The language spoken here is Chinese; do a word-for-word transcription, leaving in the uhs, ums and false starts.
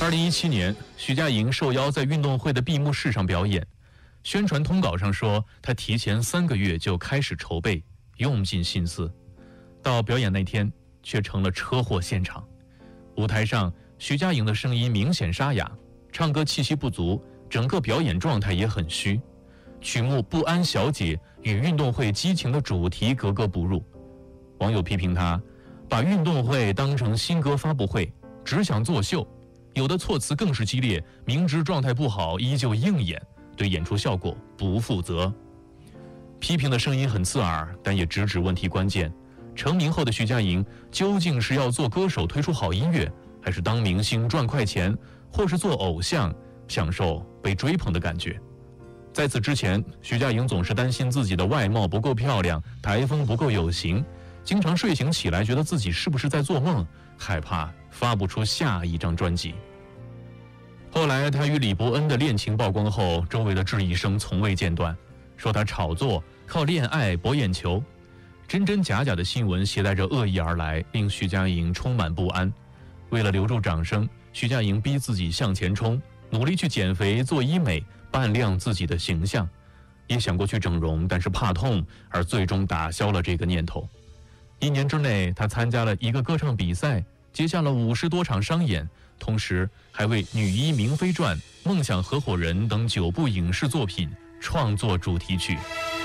二零一七年，徐佳莹受邀在运动会的闭幕式上表演，宣传通稿上说她提前三个月就开始筹备，用尽心思，到表演那天却成了车祸现场。舞台上，徐佳莹的声音明显沙哑，唱歌气息不足，整个表演状态也很虚。曲目《不安小姐》与运动会激情的主题格格不入，网友批评她把运动会当成新歌发布会，只想作秀。有的措辞更是激烈，明知状态不好依旧硬演，对演出效果不负责。批评的声音很刺耳，但也直指问题关键。成名后的徐佳莹究竟是要做歌手推出好音乐，还是当明星赚快钱，或是做偶像享受被追捧的感觉？在此之前，徐佳莹总是担心自己的外貌不够漂亮，台风不够有型，经常睡醒起来觉得自己是不是在做梦，害怕发不出下一张专辑。后来他与李伯恩的恋情曝光后，周围的质疑声从未间断，说他炒作，靠恋爱博眼球。真真假假的新闻携带着恶意而来，令徐佳莹充满不安。为了留住掌声，徐佳莹逼自己向前冲，努力去减肥做医美，扮亮自己的形象，也想过去整容，但是怕痛，而最终打消了这个念头。一年之内，他参加了一个歌唱比赛，接下了五十多场商演，同时还为《女医明妃传》《梦想合伙人》等九部影视作品创作主题曲。